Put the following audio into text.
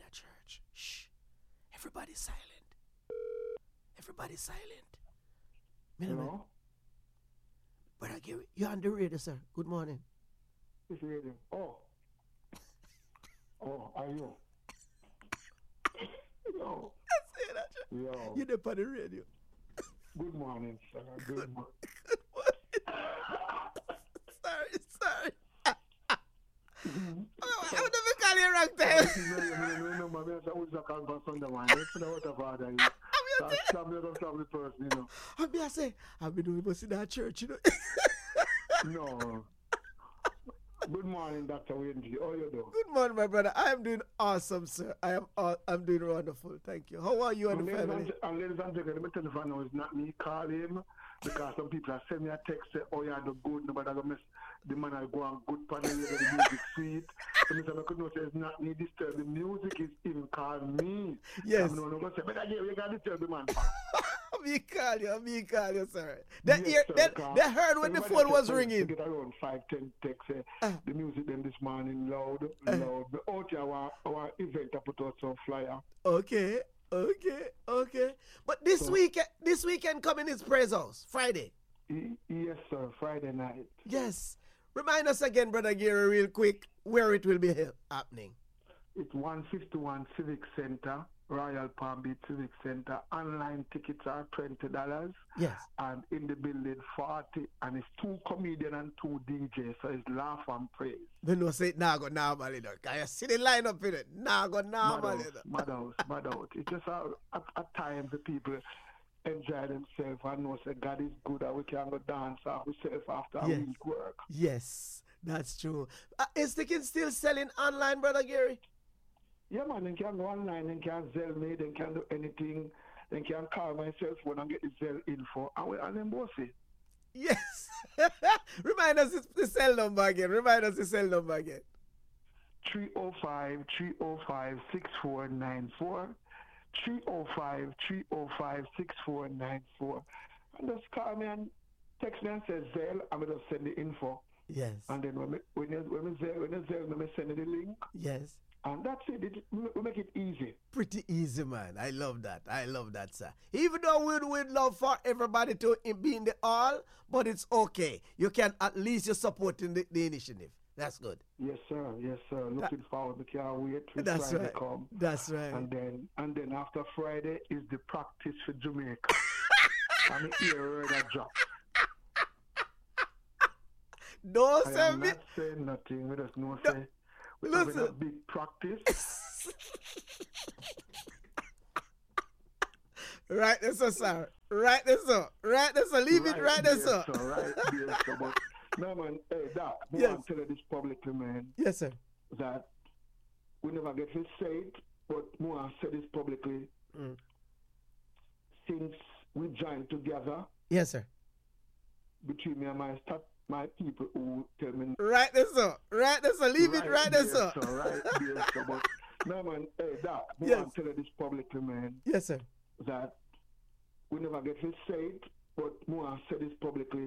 a church. Shh. Everybody silent. Everybody silent. Hello? Brother Gary, you're on the radio, sir. Good morning. It's radio. Oh. Oh, are you? Yo. Say that. Yo. You're there on the radio. Good morning, sir. Good morning. Good morning. Sorry. Oh, I would never call you wrong time. No, man, I was a call for Sunday, man. It's not what about that. Stop the person, you know. I say, I've been doing this in that church, you know. No. Good morning, Dr. Wendy. How you doing? Good morning, my brother. I am doing awesome, sir. I'm doing wonderful. Thank you. How are you and the family? And ladies and gentlemen, let me tell you now, it's not me calling him because some people are sending me a text say, oh, yeah, the good, nobody going to miss the man I go on good panel, the music sweet. So I could not say it's not me disturb. The music is him call me. Yes. I'm not going to say, but again, you got to disturb the man. Me call you, sir. Yes, They heard when the phone was ringing. Get around 5-10 texts. The music them this morning loud. But out here, our event, I put out some flyer. Okay. But this weekend coming is Praise House, Friday. Yes, sir. Friday night. Yes. Remind us again, Brother Gary, real quick, where it will be happening. It's 151 Civic Center, Royal Palm Beach Civic Center. Online tickets are $20. Yes. And in the building, 40. And it's 2 comedians and 2 DJs. So it's laugh and praise. They don't say it now go normally. Can you see the lineup in it? Now go normally. Mad out. It's just at times the people enjoy themselves and know say God is good and we can go dance ourselves after a week work. Yes, that's true. Is Ticket still selling online, Brother Gary? Yeah, man, they can go online, they can sell me, they can do anything. They can call my cell phone and get the Zelle info and then boss it. Yes. Remind us the cell number again. 305-305-6494. 305-305-6494. And just call me and text me and say Zelle, I'm going to send the info. Yes. And then when you Zelle, me send the link. Yes. And that's it. We make it easy. Pretty easy, man. I love that, sir. Even though we'd love for everybody to be in the hall, but it's okay. You can at least you're supporting the initiative. That's good. Yes, sir. Looking forward. We can't wait till That's Friday right. come. That's right. And then after Friday is the practice for Jamaica. I'm here that drop. Don't I say am me. not saying nothing. We just know say we're having a big practice. Right there, sir. Right there, sir. Leave it right there, sir. Right there, sir. But no, man, hey, Doc, I Yes. want to tell you this publicly, man. Yes, sir. That we never get to say it, but more I say this publicly. Since we joined together, Yes, sir. between me and my people who tell me. Right there, sir. Leave it right there, sir. Right there, sir. But no, man, hey, Doc, I Yes. want to tell you this publicly, man. Yes, sir. That we never get to say it, but more I say this publicly.